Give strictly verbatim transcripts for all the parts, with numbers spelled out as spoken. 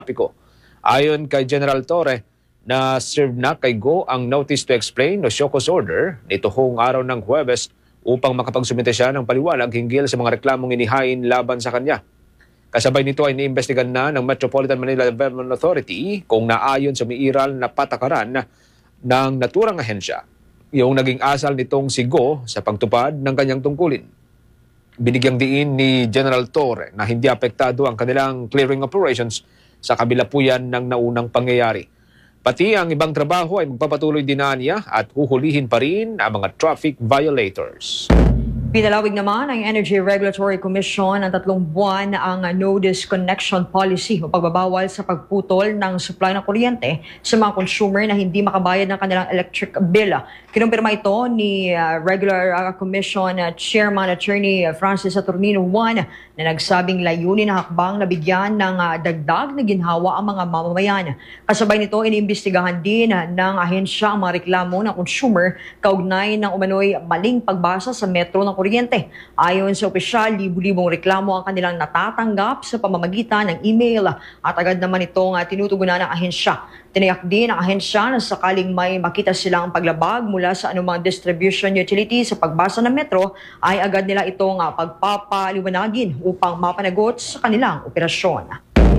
trapiko. Ayon kay General Torre, na serve na kay Go ang notice to explain o show cause order nito hong araw ng Huwebes upang makapagsumite siya ng paliwanag hinggil sa mga reklamong inihain laban sa kanya. Kasabay nito ay iniimbestigan na ng Metropolitan Manila Development Authority kung naayon sa umiiral na patakaran ng naturang ahensya yung naging asal nitong si Go sa pagtupad ng kanyang tungkulin. Binigyang diin ni General Torre na hindi apektado ang kanilang clearing operations sa kabila po yan ng naunang pangyayari. Pati ang ibang trabaho ay magpapatuloy din niya at huhulihin pa rin ang mga traffic violators. Pinalawig naman ang Energy Regulatory Commission ng tatlong buwan ang no disconnection policy o pagbabawal sa pagputol ng supply ng kuryente sa mga consumer na hindi makabayad ng kanilang electric bill. Kinumpirma ito ni uh, Regular uh, Commission uh, Chairman Attorney Francis Saturnino Juan na nagsabing layunin na hakbang na bigyan ng uh, dagdag na ginhawa ang mga mamamayan. Kasabay nito, iniimbestigahan din uh, ng ahensya ang mga reklamo ng consumer kaugnay ng umano'y maling pagbasa sa metro ng kuryente. Ayon sa opisyal, libu-libong reklamo ang kanilang natatanggap sa pamamagitan ng email at agad naman itong uh, tinutugunan ng ahensya. Tiniyak din ang ahensya na sakaling may makita silang paglabag mula sa anumang distribution utility sa pagbasa ng metro ay agad nila itong uh, pagpapaliwanagin upang mapanagot sa kanilang operasyon.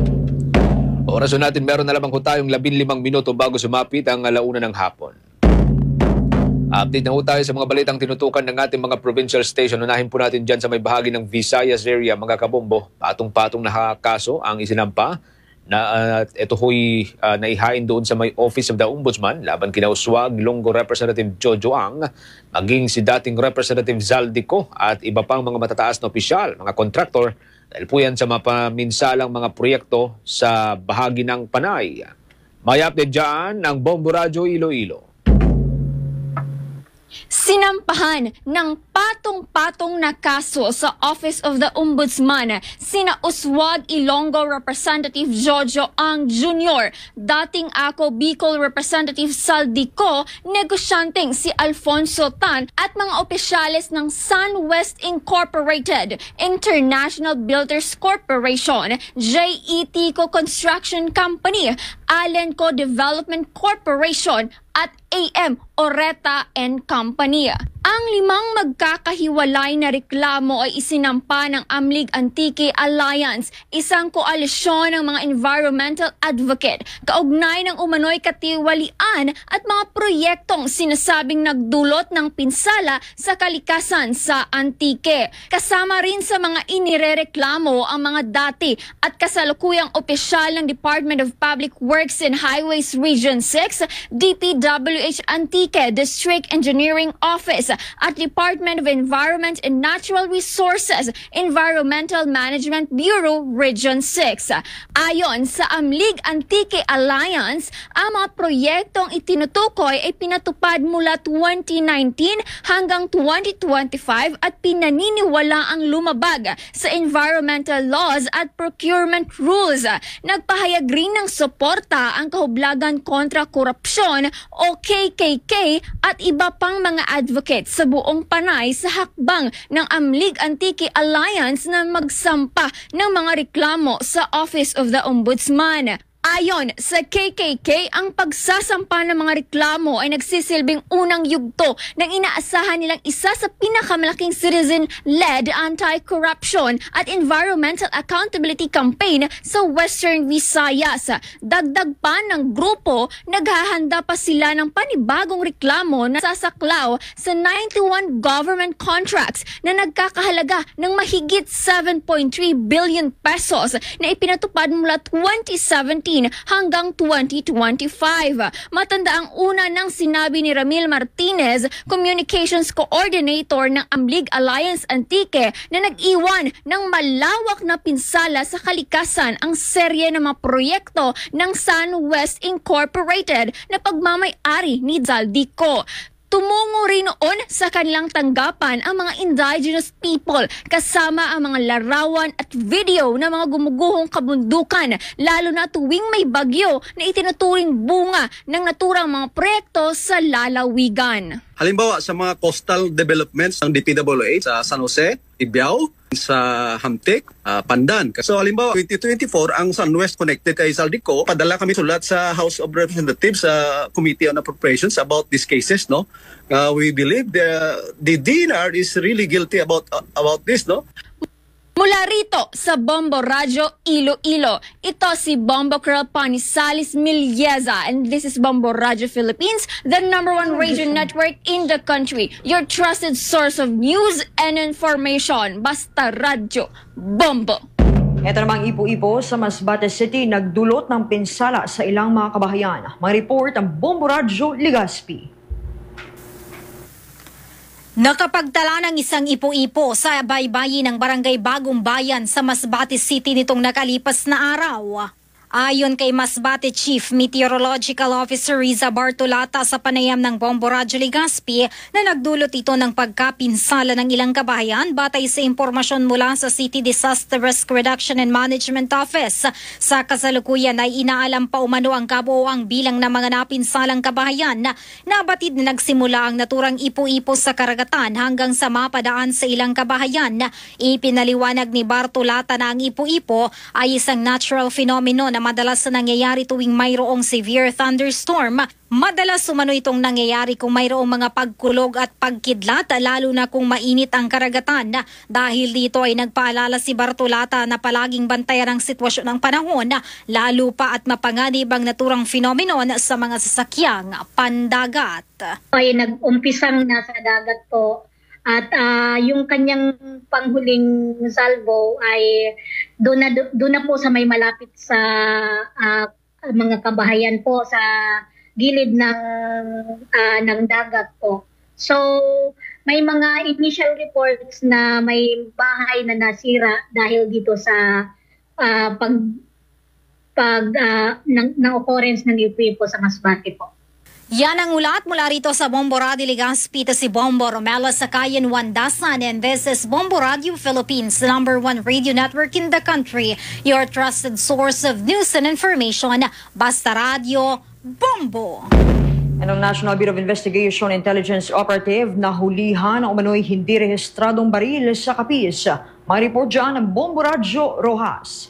Oras natin, meron na lamang po tayong labing limang minuto bago sumapit ang alauna ng hapon. Update na po tayo sa mga balitang tinutukan ng ating mga provincial station. Unahin po natin dyan sa may bahagi ng Visayas area, mga kabombo. Patong-patong na kaso ang isinampa na uh, ito ho'y uh, naihain doon sa may Office of the Ombudsman laban kina Uswag, Ilonggo Representative Jojo Ang, maging si dating Representative Zaldico at iba pang mga matataas na opisyal, mga kontraktor, dahil po yan sa mapaminsalang mga proyekto sa bahagi ng Panay. May update dyan ng Bombo Radyo Iloilo. Sinampahan ng patong-patong na kaso sa Office of the Ombudsman sina Uswag Ilonggo Representative Jojo Ang Junior, dating Ako Bicol Representative Zaldico, negosyanteng si Alfonso Tan at mga opisyales ng SunWest Incorporated, International Builders Corporation, J E T Co Construction Company, Alenco Development Corporation at A M Oreta and Company. Ang limang magkakahiwalay na reklamo ay isinampa ng Amlig Antique Alliance, isang koalisyon ng mga environmental advocate, kaugnay ng umano'y katiwalian at mga proyektong sinasabing nagdulot ng pinsala sa kalikasan sa Antique. Kasama rin sa mga inirereklamo ang mga dati at kasalukuyang opisyal ng Department of Public Works and Highways Region six, D P W H Antique District Engineering Office at Department of Environment and Natural Resources Environmental Management Bureau Region six. Ayon sa Amlig Antique Alliance, ang mga proyektong itinutukoy ay pinatupad mula twenty nineteen hanggang twenty twenty-five at pinaniniwala ang lumabag sa environmental laws at procurement rules. Nagpahayag rin ng suporta ang Kahublagan kontra Korupsyon o K K K at iba pang mga advocates sa buong Panay sa hakbang ng Amlig Antique Alliance na magsampa ng mga reklamo sa Office of the Ombudsman. Ayon sa K K K, ang pagsasampa ng mga reklamo ay nagsisilbing unang yugto ng inaasahan nilang isa sa pinakamalaking citizen-led anti-corruption at environmental accountability campaign sa Western Visayas. Dagdag pa ng grupo, naghahanda pa sila ng panibagong reklamo na sasaklaw sa ninety-one government contracts na nagkakahalaga ng mahigit seven point three billion pesos na ipinatupad mula twenty seventeen hanggang twenty twenty-five. Matanda ang una ng sinabi ni Ramil Martinez, Communications Coordinator ng Amlig Alliance Antique, na nag-iwan ng malawak na pinsala sa kalikasan ang serye ng mga proyekto ng SunWest Incorporated na pagmamay-ari ni Zaldico. Tumungo rin noon sa kanilang tanggapan ang mga indigenous people kasama ang mga larawan at video ng mga gumuguhong kabundukan, lalo na tuwing may bagyo na itinuturing bunga ng naturang mga proyekto sa lalawigan. Halimbawa sa mga coastal developments ng D P W H sa San Jose, Ibiao, sa Hamtik, uh, Pandan. So halimbawa, twenty twenty-four, ang SunWest connected kay Saldico, padala kami sulat sa House of Representatives sa uh, Committee on Appropriations about these cases, no? Uh, we believe the the D N R is really guilty about uh, about this, no? Mula rito sa Bombo Radyo Iloilo, ito si Bombo Colonel Panisalis Milyeza, and this is Bombo Radyo Philippines, the number one radio network in the country. Your trusted source of news and information. Basta Radyo Bombo. Ito namang ipo-ipo sa Masbate City nagdulot ng pinsala sa ilang mga kabahayan. May report ang Bombo Radyo Legazpi. Nakapagtala ng isang ipo-ipo sa baybayin ng Barangay Bagong Bayan sa Masbate City nitong nakalipas na araw. Ayon kay Masbate Chief Meteorological Officer Riza Bartolata sa panayam ng Bombo Radyo Legazpi na nagdulot ito ng pagkapinsala ng ilang kabahayan batay sa impormasyon mula sa City Disaster Risk Reduction and Management Office. Sa kasalukuyan ay inaalam pa umano ang kabuoang bilang ng mga napinsalang kabahayan na nabatid na nagsimula ang naturang ipo-ipo sa karagatan hanggang sa mapadaan sa ilang kabahayan. Ipinaliwanag ni Bartolata na ang ipo-ipo ay isang natural phenomenon na madalas na nangyayari tuwing mayroong severe thunderstorm. Madalas umano itong nangyayari kung mayroong mga pagkulog at pagkidlat, lalo na kung mainit ang karagatan. Dahil dito ay nagpaalala si Bartolata na palaging bantayan ang sitwasyon ng panahon, lalo pa at mapanganib ang naturang phenomenon sa mga sasakyang pandagat. Ay nag-umpisang nasa dagat po. At uh, yung kanyang panghuling salvo ay doon na, doon na po sa may malapit sa uh, mga kabahayan po sa gilid ng uh, ng dagat po. So may mga initial reports na may bahay na nasira dahil dito sa uh, pag pag uh, ng, ng occurrence ng U P po sa Masbate po. Yan ang ulat mula rito sa Bombo Radyo Legazpi. Ito si Bombo Romela Sakayan Wandasan, and this is Bombo Radyo Philippines, the number one radio network in the country. Your trusted source of news and information. Basta Radyo Bombo. And ang National Bureau of Investigation Intelligence Operative nahulihan ang umano'y hindi rehistradong baril sa Capiz. May report dyan ng Bombo Radyo Rojas.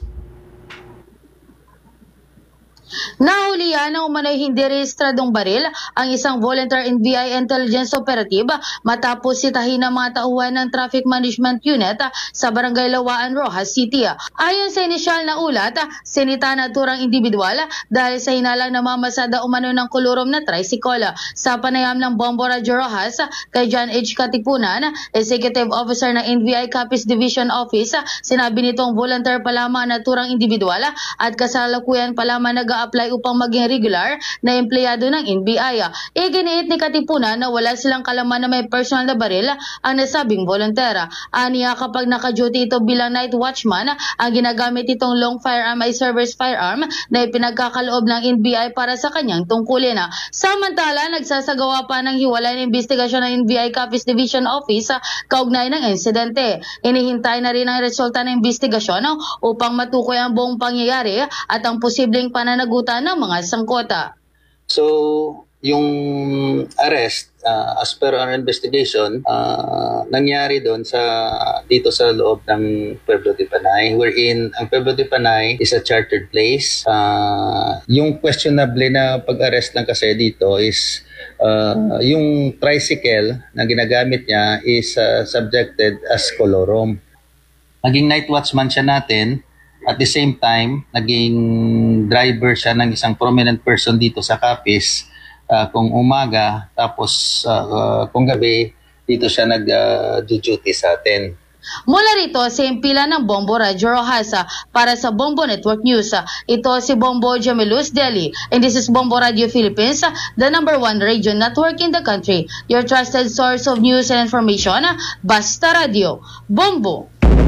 Nahulihan ng umano'y hindi rehistradong baril ang isang volunteer N B I intelligence operative matapos sitahin ng mga tauhan ng Traffic Management Unit sa Barangay Lawaan, Rojas City. Ayon sa inisyal na ulat, sinita na turang individual dahil sa hinalang na mamasada umano ng kulurom na tricycle. Sa panayam ng Bombo Radyo Rojas kay John H. Katipunan, Executive Officer ng N B I Capiz Division Office, sinabi nitong volunteer pa lamang na turang individual at kasalukuyan pa lamang nag-a-apply upang maging regular na empleyado ng N B I. Iginiit ni Katipunan na wala silang kalaman na may personal na baril ang nasabing volunteer. Aniya kapag naka-duty ito bilang night watchman, ang ginagamit itong long firearm ay service firearm na ipinagkakaloob ng N B I para sa kanyang tungkulin. Samantala, nagsasagawa pa ng hiwalay na investigasyon ng N B I Capiz Division Office kaugnay ng insidente. Inihintay na rin ang resulta ng investigasyon upang matukoy ang buong pangyayari at ang posibleng pananagutan ng mga sangkota. So, yung arrest, uh, as per our investigation, uh, nangyari doon sa dito sa loob ng Pueblo de Panay, wherein ang Pueblo de Panay is a chartered place. Uh, yung questionable na pag-arrest lang kasi dito is uh, yung tricycle na ginagamit niya is uh, subjected as colorum. Naging night watchman siya natin. At the same time, naging driver siya ng isang prominent person dito sa Capiz uh, kung umaga, tapos uh, uh, kung gabi, dito siya nag-duty uh, sa atin. Mula rito sa impila ng Bombo Radyo Rojas para sa Bombo Network News. Ito si Bombo Jamilus Deli, and this is Bombo Radyo Philippines, the number one radio network in the country. Your trusted source of news and information, Basta Radio Bombo.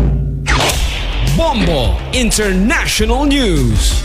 Bombo International News.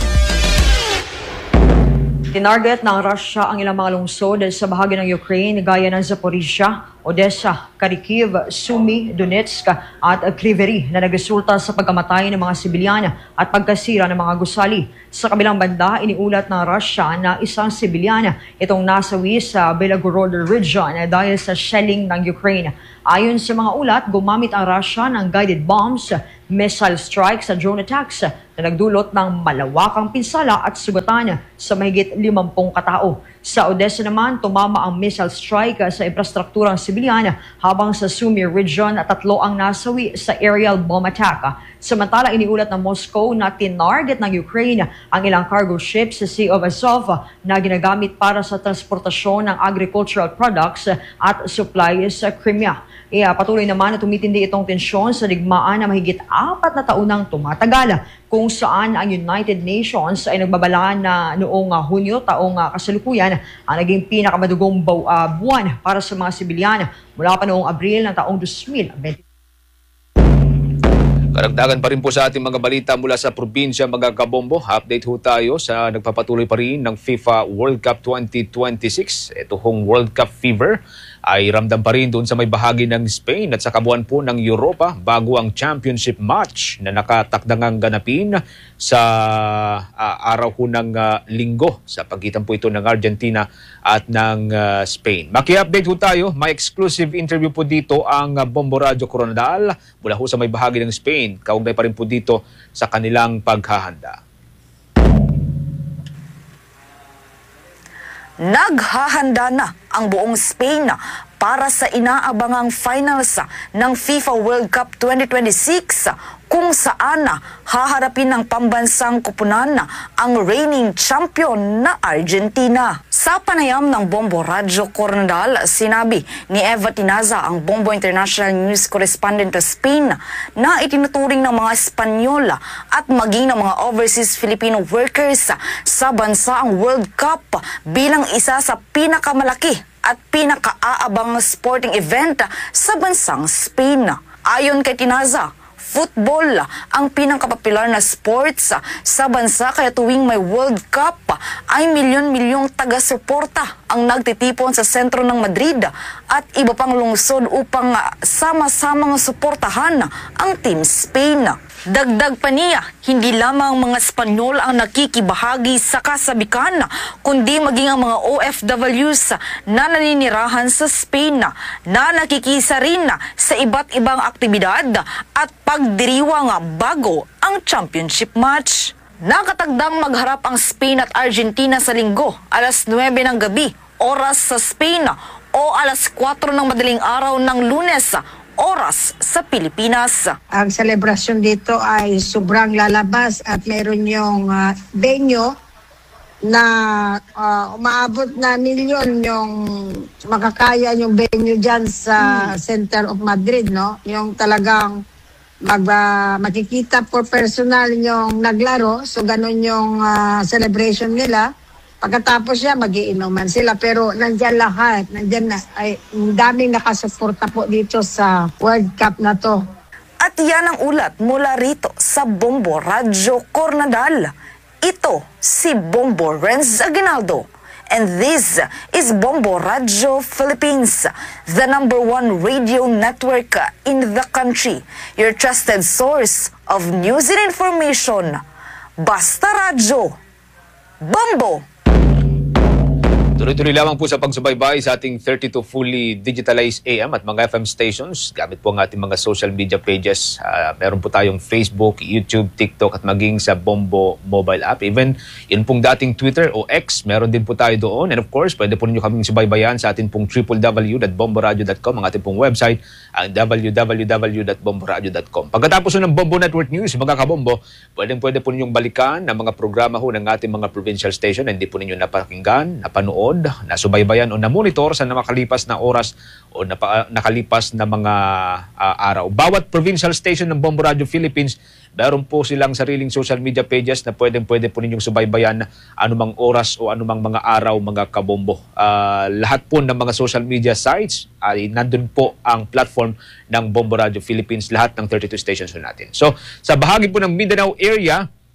Tinarget ng Russia ang ilang mga lungsod sa bahagi ng Ukraine gaya ng Zaporizhia, Odessa, Kharkiv, Sumy, Donetsk at Kryvyi na nagresulta sa pagkamatay ng mga sibilyan at pagkasira ng mga gusali. Sa kabilang banda, iniulat ng Russia na isang sibilyan itong nasawi sa Belgorod region dahil sa shelling ng Ukraine. Ayon sa mga ulat, gumamit ang Russia ng guided bombs, missile strikes at drone attacks na nagdulot ng malawakang pinsala at sugatan sa mahigit limampung katao. Sa Odessa naman, tumama ang missile strike sa infrastrukturang sibilyan habang sa Sumy region tatlo ang nasawi sa aerial bomb attack. Samantala, iniulat ng Moscow na tinarget ng Ukraine ang ilang cargo ships sa Sea of Azov na ginagamit para sa transportasyon ng agricultural products at supplies sa Crimea. E, patuloy naman na tumitindi itong tensyon sa digmaan na mahigit apat na taon nang tumatagal, kung saan ang United Nations ay nagbabala na noong uh, Hunyo taong uh, kasalukuyan ang naging pinakamadugong uh, buwan para sa mga sibilyan mula pa noong Abril ng taong two thousand twenty. Karagdagan pa rin po sa ating mga balita mula sa probinsya mga kabombo. Update ho tayo sa nagpapatuloy pa rin ng FIFA World Cup twenty twenty-six. Ito hong World Cup fever ay ramdam pa rin doon sa may bahagi ng Spain at sa kabuuan po ng Europa bago ang championship match na nakatakdangang ganapin sa uh, araw ho ng uh, linggo sa pagitan po ito ng Argentina at ng uh, Spain. Maki-update ho tayo. May exclusive interview po dito ang uh, Bombo Radio Coronadal mula ho sa may bahagi ng Spain. Kaugnay pa rin po dito sa kanilang paghahanda. Naghahanda na ang buong Spain para sa inaabangang finals ng FIFA World Cup twenty twenty-six kung saan haharapin ng pambansang kupunan ang reigning champion na Argentina. Sa panayam ng Bombo Radio Coronadal, sinabi ni Eva Tinaza, ang Bombo International News Correspondent sa Spain, na itinuturing ng mga Espanyol at maging ng mga overseas Filipino workers sa bansa ang World Cup bilang isa sa pinakamalaki at pinakaaabang sporting event sa bansang Spain. Ayon kay Tinaza, football ang pinakapopular na sports sa bansa, kaya tuwing may World Cup ay milyon-milyong taga-suporta ang nagtitipon sa sentro ng Madrid at iba pang lungsod upang sama-samang suportahan ang Team Spain. Dagdag pa niya, hindi lamang mga Espanyol ang nakikibahagi sa kasabikan, kundi maging ang mga O F Ws na naninirahan sa Spain na nakikisa rin sa iba't ibang aktibidad at pagdiriwang bago ang championship match. Nakatagdang magharap ang Spain at Argentina sa linggo, alas nuwebe ng gabi, oras sa Spain, o alas kwatro ng madaling araw ng Lunes, oras sa Pilipinas. Ang selebrasyon dito ay sobrang lalabas at meron yung uh, venue na uh, umaabot na milyon yung makakaya yung venue dyan sa hmm. center of Madrid, no? Yung talagang mag, uh, makikita for personal yung naglaro, so ganun yung uh, celebration nila. Pagkatapos siya, magiinuman sila. Pero nandyan lahat. Nandyan na, ay, daming nakasuporta po dito sa World Cup na to. At yan ang ulat mula rito sa Bombo Radio Coronadal. Ito si Bombo Renz Aguinaldo. And this is Bombo Radio Philippines, the number one radio network in the country. Your trusted source of news and information. Basta Radio. Bombo! Tuloy-tuloy lamang po sa pagsubaybay sa ating thirty-two fully digitalized A M at mga F M stations. Gamit po ang ating mga social media pages. Uh, meron po tayong Facebook, YouTube, TikTok at maging sa Bombo mobile app. Even yun pong dating Twitter o X, meron din po tayo doon. And of course, pwede po ninyo kaming subaybayan sa ating pong w w w dot bomboradio dot com, ang ating pong website, ang w w w dot bomboradio dot com. Pagkatapos ng Bombo Network News, mga kabombo, pwede pwede po ninyong balikan ang mga programa ho ng ating mga provincial station na hindi po ninyo napakinggan, napanood, nasubaybayan o namonitor sa nakalipas na oras o napa, nakalipas na mga uh, araw. Bawat provincial station ng Bombo Radio Philippines, meron po silang sariling social media pages na pwedeng-pwede po ninyong subaybayan anumang oras o anumang mga araw, mga kabombo. Uh, lahat po ng mga social media sites ay nandun po ang platform ng Bombo Radio Philippines, lahat ng thirty-two stations natin. So, sa bahagi po ng Mindanao area,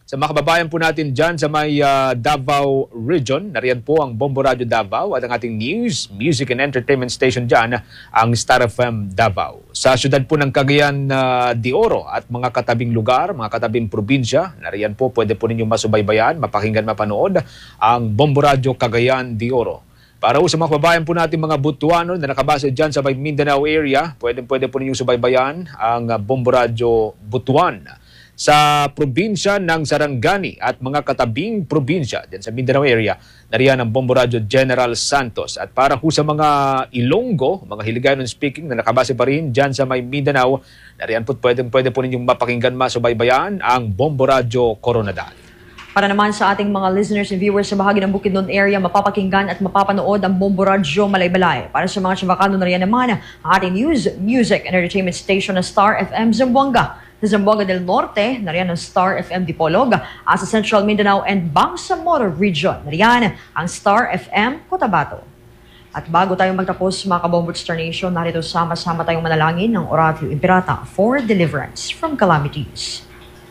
Sa mga kababayan po natin dyan sa may uh, Davao region, nariyan po ang Bombo Radio Davao at ang ating news, music and entertainment station dyan, ang Star F M Davao. Sa syudad po ng Cagayan uh, de Oro at mga katabing lugar, mga katabing probinsya, nariyan po pwede po ninyong masubaybayan, mapakinggan, mapanood ang Bombo Radio Cagayan de Oro. Para po sa mga kababayan po natin mga Butuano na nakabase dyan sa may Mindanao area, pwede, pwede po ninyong subaybayan ang uh, Bombo Radio Butuan. Sa probinsya ng Sarangani at mga katabing probinsya dyan sa Mindanao area, nariyan ang Bombo Radio General Santos. At para po sa mga Ilonggo, mga Hiligaynon speaking na nakabase pa rin dyan sa may Mindanao, nariyan po pwede, pwede po ninyong mapakinggan, masubaybayan ang Bombo Radio Coronadal. Para naman sa ating mga listeners and viewers sa bahagi ng Bukidnon area, mapapakinggan at mapapanood ang Bombo Radio Malaybalay. Para sa mga Chavacano, nariyan naman ang ating news, music and entertainment station na Star F M Zamboanga. Sa Zamboanga del Norte, nariyan ang Star F M Dipolog. At sa Central Mindanao and Bangsamoro Region, nariyan ang Star F M Cotabato. At bago tayo magtapos mga Kabombo Star Nation, narito sama-sama tayong manalangin ng Oratio Imperata for deliverance from calamities.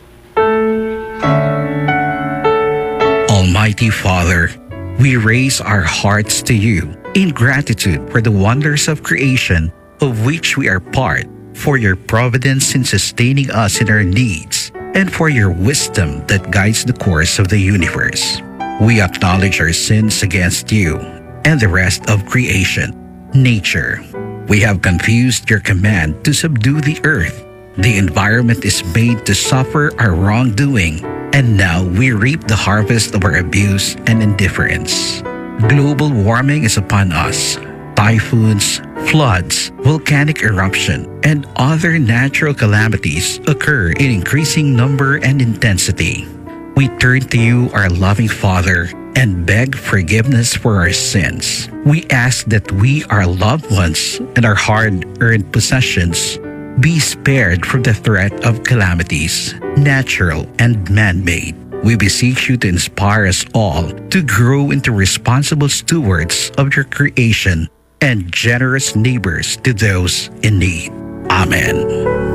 Almighty Father, we raise our hearts to you in gratitude for the wonders of creation of which we are part, for your providence in sustaining us in our needs, and for your wisdom that guides the course of the universe. We acknowledge our sins against you and the rest of creation, nature. We have confused your command to subdue the earth. The environment is made to suffer our wrongdoing, and now we reap the harvest of our abuse and indifference. Global warming is upon us. Typhoons, floods, volcanic eruption, and other natural calamities occur in increasing number and intensity. We turn to you, our loving Father, and beg forgiveness for our sins. We ask that we, our loved ones, and our hard-earned possessions be spared from the threat of calamities, natural and man-made. We beseech you to inspire us all to grow into responsible stewards of your creation and generous neighbors to those in need. Amen.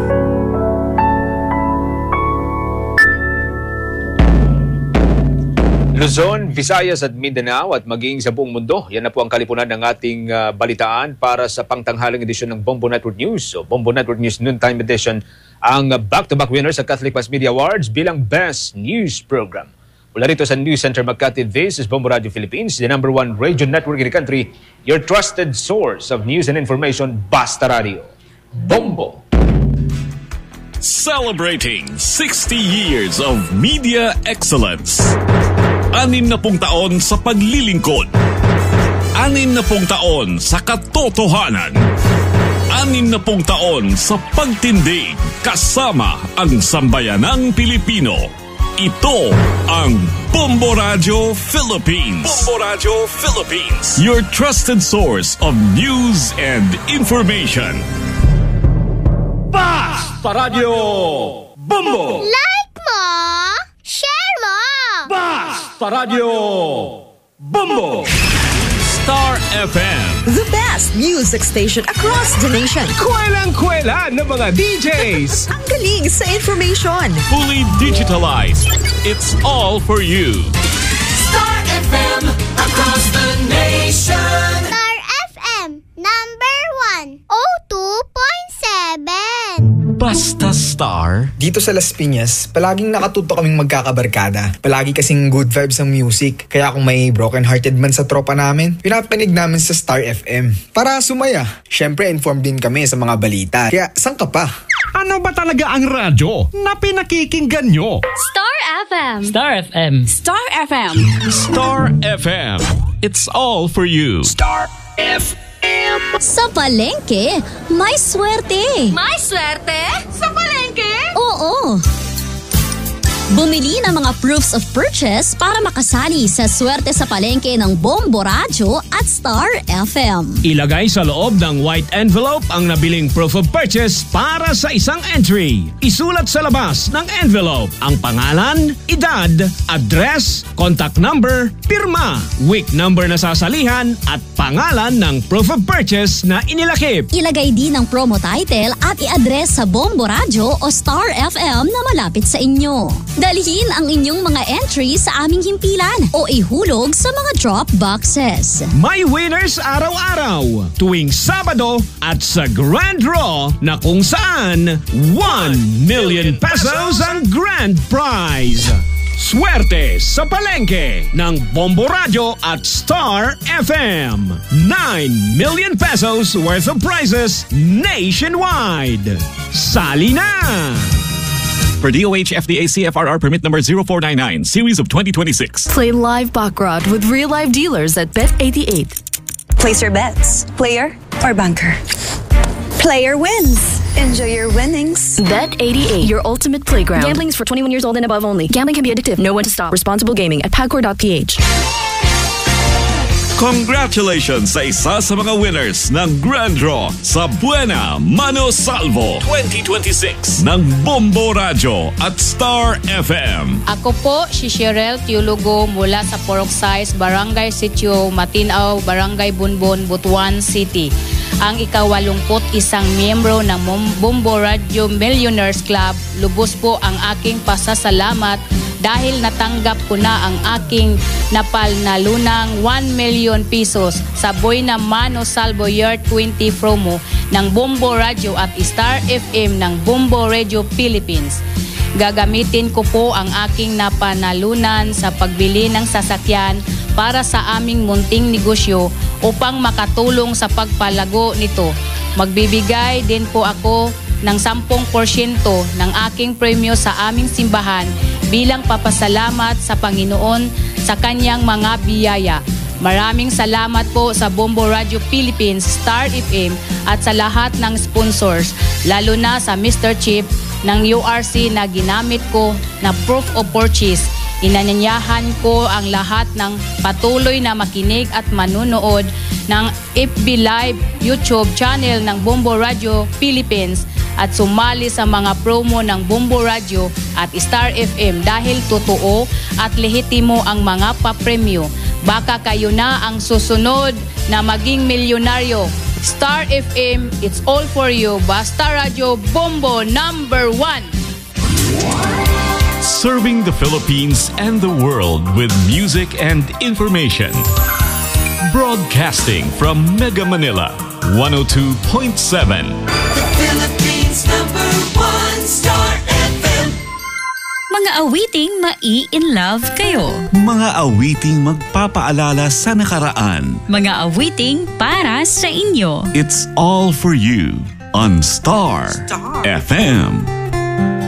Luzon, Visayas at Mindanao at maging sa buong mundo, yan na po ang kalipunan ng ating uh, balitaan para sa pangtanghaling edisyon ng Bombo Network News o Bombo Network News Noontime Edition, ang back-to-back winner sa Catholic Mass Media Awards bilang Best News Program. Mula rito sa News Center Makati, this is Bombo Radio Philippines, the number one radio network in the country, your trusted source of news and information, Basta Radio. Bombo! Celebrating sixty years of media excellence. Anim na pung taon sa paglilingkod. Anim na pung taon sa katotohanan. Anim na pung taon sa pagtindig kasama ang sambayanang Pilipino. Ito ang Bombo Radio Philippines. Bombo Radio Philippines. Your trusted source of news and information. Basta Radio Bombo! Like mo! Share mo! Basta Radio Bombo! Star F M. The best music station across the nation. Kwelang-kwela ng mga D Js. Ang galing sa information. Fully digitalized. It's all for you. Star F M across the nation. Star F M, number one, oh two point seven. Basta Star. Dito sa Las Piñas, palaging nakatuto kaming magkakabarkada. Palagi kasing good vibes ang music. Kaya kung may broken-hearted man sa tropa namin, pinapanig namin sa Star F M. Para sumaya. Syempre, informed din kami sa mga balita. Kaya, saan ka pa? Ano ba talaga ang radyo na pinakikinggan nyo? Star F M. Star F M. Star F M. Star F M. It's all for you. Star F M. Sa palengke, may swerte. May swerte? Sa palengke? Oo. Bumili ng mga proofs of purchase para makasali sa swerte sa palengke ng Bombo Radio at Star F M. Ilagay sa loob ng white envelope ang nabiling proof of purchase para sa isang entry. Isulat sa labas ng envelope ang pangalan, edad, address, contact number, pirma, week number na sasalihan at pangalan ng proof of purchase na inilakip. Ilagay din ang promo title at i-address sa Bombo Radio o Star F M na malapit sa inyo. Dalhin ang inyong mga entry sa aming himpilan o ihulog sa mga drop boxes. May winners araw-araw tuwing Sabado at sa Grand Draw na kung saan one million pesos ang grand prize. Swerte sa palengke ng Bombo Radio at Star F M. nine million pesos worth of prizes nationwide. Sali na! Per D O H F D A C F R R permit number zero four nine nine, series of twenty twenty-six. Play live baccarat with real live dealers at Bet eighty-eight. Place your bets. Player or banker? Player wins. Enjoy your winnings. Bet eighty-eight, your ultimate playground. Gambling is for twenty-one years old and above only. Gambling can be addictive. Know when to stop. Responsible gaming at pagcor dot p h. Congratulations sa isa sa mga winners ng Grand Draw sa Buena Mano Salvo twenty twenty-six ng Bombo Radio at Star F M. Ako po si Cheryl Teologo mula sa Poroxais, Barangay Sitio, Matinaw, Barangay Bunbon, Butuan City. Ang ikawalumput isang miyembro ng Bombo Radio Millionaires Club. Lubos po ang aking pasasalamat dahil natanggap ko na ang aking napal na lunang one million pesos sa Buena Mano Salvo Year twenty promo ng Bombo Radio at Star F M ng Bombo Radio Philippines. Gagamitin ko po ang aking napanalunan sa pagbili ng sasakyan para sa aming munting negosyo upang makatulong sa pagpalago nito. Magbibigay din po ako ng ten porsyento ng aking premyo sa aming simbahan bilang papasalamat sa Panginoon sa kanyang mga biyaya. Maraming salamat po sa Bombo Radio Philippines, Star F M at sa lahat ng sponsors, lalo na sa Mister Chip ng U R C na ginamit ko na proof of purchase. Inanyayahan ko ang lahat ng patuloy na makinig at manunood ng F B Live YouTube channel ng Bombo Radio Philippines at sumali sa mga promo ng Bombo Radio at Star F M dahil totoo at lehitimo ang mga papremyo. Baka kayo na ang susunod na maging milyonaryo. Star F M, it's all for you. Basta Radio Bombo number one. Serving the Philippines and the world with music and information. Broadcasting from Mega Manila, one oh two point seven. The Philippines number one, Star F M. Mga awiting mai-in-love kayo. Mga awiting magpapaalala sa nakaraan. Mga awiting para sa inyo. It's all for you on Star, Star. F M.